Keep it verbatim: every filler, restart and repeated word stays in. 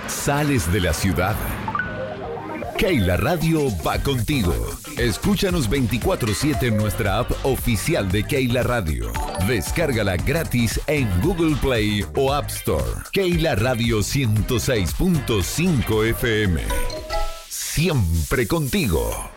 Sales de la ciudad. Keila Radio va contigo. Escúchanos veinticuatro siete en nuestra app oficial de Keila Radio. Descárgala gratis en Google Play o App Store. Keila Radio ciento seis punto cinco F M. Siempre contigo.